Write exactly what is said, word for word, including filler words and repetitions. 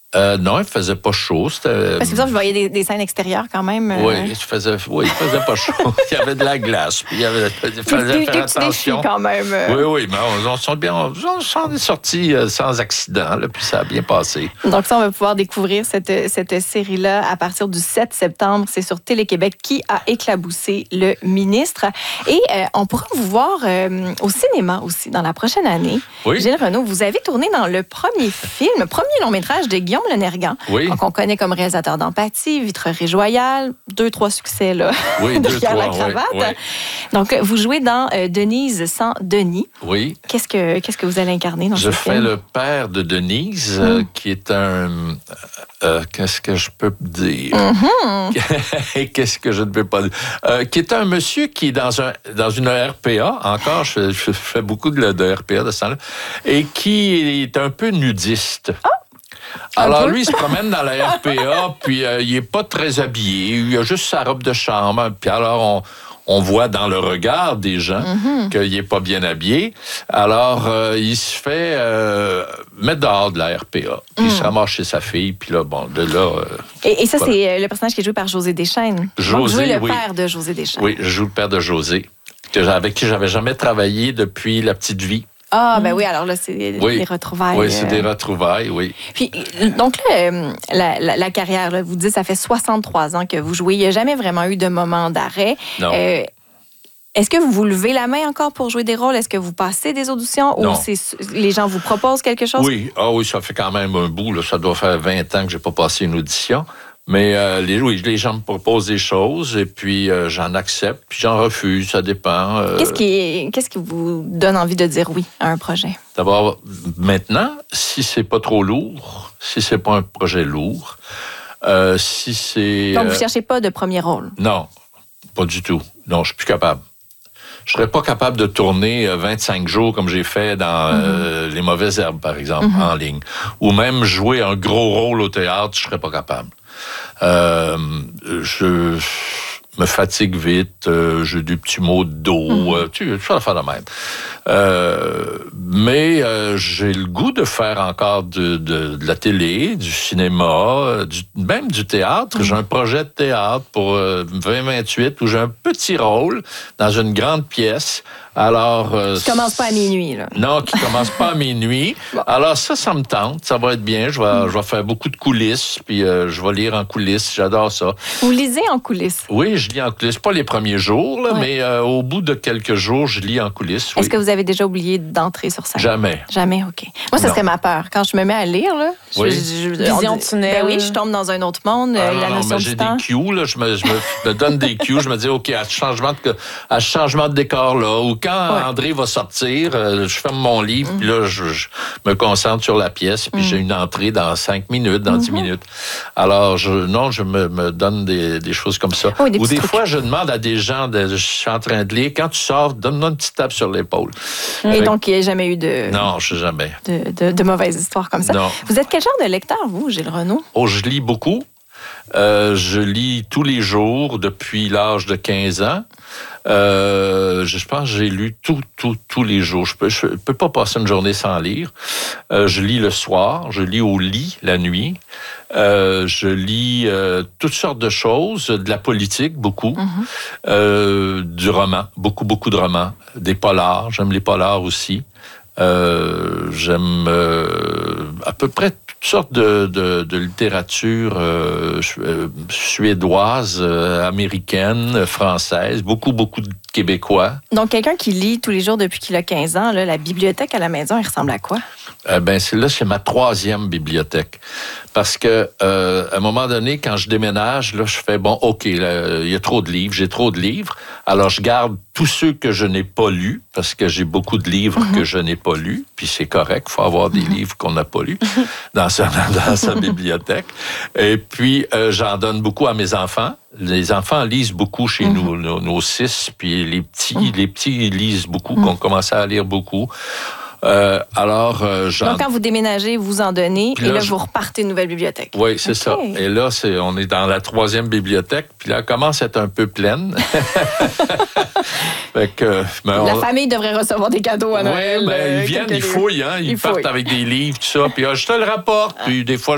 Euh, non, il ne faisait pas chaud. C'était... Parce que ça, je voyais des, des scènes extérieures quand même. Euh... Oui, il faisait, oui, il faisait pas chaud. Il y avait de la glace. Puis il y avait, il fallait faire attention. Quand même. Euh... Oui, oui, mais on, on, sont bien, on, on s'en est sortis euh, sans accident, là, puis ça a bien passé. Donc ça, on va pouvoir découvrir cette, cette série-là à partir du sept septembre. C'est sur Télé-Québec, Qui a éclaboussé le ministre. Et euh, on pourra vous voir euh, au cinéma aussi dans la prochaine année. Oui. Gilles Renaud, vous avez tourné dans le premier film, premier long-métrage de Guillaume Lenergan, oui. qu'on connaît comme réalisateur d'Empathie, Vitrerie Royale, deux, trois succès là, oui, deux, derrière trois, la cravate. Oui, oui. Donc, vous jouez dans euh, Denise sans Denis. Oui. Qu'est-ce que, qu'est-ce que vous allez incarner dans Je ce fais film? le père de Denise, mm. euh, qui est un... Euh, qu'est-ce que je peux dire? Mm-hmm. Qu'est-ce que je ne peux pas dire? Euh, qui est un monsieur qui est dans, un, dans une R P A, encore, je, je fais beaucoup de, de R P A de ce temps-là, et qui est un peu nudiste. Oh! Alors, lui, il se promène dans la R P A, puis euh, il n'est pas très habillé. Il a juste sa robe de chambre. Puis alors, on, on voit dans le regard des gens mm-hmm. qu'il n'est pas bien habillé. Alors, euh, il se fait euh, mettre dehors de la R P A. Puis mm. il se ramasse chez sa fille. Puis là, bon, de là... Euh, et, et ça, voilà. C'est le personnage qui est joué par José Deschênes. José, Donc, vous jouez le oui. père de José Deschênes. Oui, je joue le père de José, que, avec qui je n'avais jamais travaillé depuis La Petite Vie. Ah, ben oui, alors là, c'est oui. des retrouvailles. Oui, c'est des retrouvailles, oui. Puis, donc là, la, la, la carrière, là, vous dites, ça fait soixante-trois ans que vous jouez. Il n'y a jamais vraiment eu de moment d'arrêt. Non. Euh, est-ce que vous vous levez la main encore pour jouer des rôles? Est-ce que vous passez des auditions? Non. Ou c'est, les gens vous proposent quelque chose? Oui, ah oui, ça fait quand même un bout. Là. Ça doit faire vingt ans que je n'ai pas passé une audition. Mais euh, les, oui, les gens me proposent des choses et puis euh, j'en accepte, puis j'en refuse, ça dépend. Euh... Qu'est-ce qui, qu'est-ce qui vous donne envie de dire oui à un projet? D'abord, maintenant, si c'est pas trop lourd, si c'est pas un projet lourd, euh, si c'est... Donc, vous ne cherchez pas de premier rôle? Non, pas du tout. Non, je suis plus capable. Je serais pas capable de tourner vingt-cinq jours comme j'ai fait dans mm-hmm. euh, Les Mauvaises Herbes, par exemple, mm-hmm. en ligne. Ou même jouer un gros rôle au théâtre, je serais pas capable. Euh, je me fatigue vite, euh, j'ai des petits maux de dos, mm-hmm. euh, tu sais, ça fait de même. Euh, mais euh, j'ai le goût de faire encore de, de, de la télé, du cinéma, du, même du théâtre. Mm-hmm. J'ai un projet de théâtre pour euh, vingt vingt-huit où j'ai un petit rôle dans une grande pièce. Alors, euh, qui commence pas à minuit, là. Non, qui commence pas à minuit. Bon. Alors ça, ça me tente, ça va être bien. Je vais, mm. je vais faire beaucoup de coulisses, puis euh, je vais lire en coulisses. J'adore ça. Vous lisez en coulisses? Oui, je lis en coulisses. Pas les premiers jours, là, ouais. mais euh, au bout de quelques jours, je lis en coulisses. Oui. Est-ce que vous avez déjà oublié d'entrer sur scène? Jamais. Jamais, OK. Moi, ça non. serait ma peur. Quand je me mets à lire, là, je, oui. je, je, vision tunnel. Ben oui, je tombe dans un autre monde. Ah, la non, notion non, du j'ai temps. des cues, là, je, me, je me, me donne des cues. Je me dis, OK, à ce changement de, à ce changement de décor-là, ou quand ouais. André va sortir, euh, je ferme mon livre, mm. puis là, je, je me concentre sur la pièce, puis mm. j'ai une entrée dans cinq minutes, dans mm-hmm. dix minutes. Alors, je, non, je me, me donne des, des choses comme ça. Oui, des Ou des trucs. fois, je demande à des gens, de, je suis en train de lire, quand tu sors, donne-moi une petite tape sur l'épaule. Et Avec... donc, il n'y a jamais eu de... Non, je sais jamais. De, de, de mauvaises histoires comme ça. Non. Vous êtes quel genre de lecteur, vous, Gilles Renaud? Oh, je lis beaucoup. Euh, je lis tous les jours depuis l'âge de quinze ans. Euh, je pense que j'ai lu tout, tout, tous les jours. Je peux, je peux pas passer une journée sans lire. Euh, je lis le soir, je lis au lit la nuit. Euh, je lis euh, toutes sortes de choses, de la politique, beaucoup, mm-hmm. euh, du roman, beaucoup, beaucoup de romans, des polars. J'aime les polars aussi. Euh, j'aime euh, à peu près toutes sortes de, de, de littérature euh, suédoise, euh, américaine, française, beaucoup, beaucoup de Québécois. Donc, quelqu'un qui lit tous les jours depuis qu'il a quinze ans, là, la bibliothèque à la maison, elle ressemble à quoi? Euh, ben, c'est là, c'est ma troisième bibliothèque. Parce que, euh, à un moment donné, quand je déménage, là, je fais, bon, OK, là, il y a trop de livres, j'ai trop de livres. Alors, je garde tous ceux que je n'ai pas lus, parce que j'ai beaucoup de livres mm-hmm. que je n'ai pas lus, puis c'est correct, il faut avoir des mm-hmm. livres qu'on n'a pas lus dans sa, dans sa bibliothèque. Et puis, euh, j'en donne beaucoup à mes enfants. Les enfants lisent beaucoup chez mm-hmm. nous, nos, nos six, puis les petits, mm-hmm. les petits lisent beaucoup, mm-hmm. qu'on commençait à lire beaucoup. Euh, alors, euh, j'en... Donc, quand vous déménagez, vous en donnez, puis et là, là je... je... vous repartez une nouvelle bibliothèque. Oui, c'est okay. ça. Et là, c'est, on est dans la troisième bibliothèque, puis là, elle commence à être un peu pleine. fait que, ben, la on... famille devrait recevoir des cadeaux à Noël. Oui, ben, euh, ils viennent, ils fouillent, hein, ils, ils partent fouillent. avec des livres, tout ça, puis ah, je te le rapporte, puis des fois,